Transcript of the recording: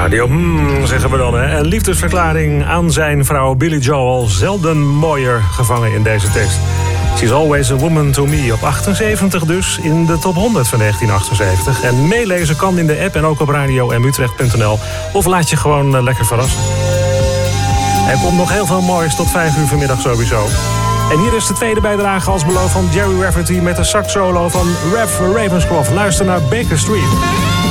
Radio, zeggen we dan. Hè? Een liefdesverklaring aan zijn vrouw Billy Joel. Zelden mooier gevangen in deze tekst. She's always a woman to me. Op 78 dus in de top 100 van 1978. En meelezen kan in de app en ook op radio-utrecht.nl. Of laat je gewoon lekker verrassen. Er komt nog heel veel moois tot 5 uur vanmiddag sowieso. En hier is de tweede bijdrage als beloofd van Jerry Rafferty met de sax solo van Rev Ravenscroft. Luister naar Baker Street.